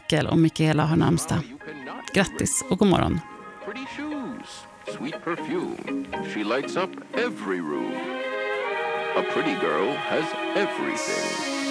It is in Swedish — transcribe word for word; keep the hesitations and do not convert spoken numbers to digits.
Mikael och Mikaela har namnsdag. Grattis och god morgon. Pretty shoes, sweet perfume. She lights up every room. A pretty girl has everything.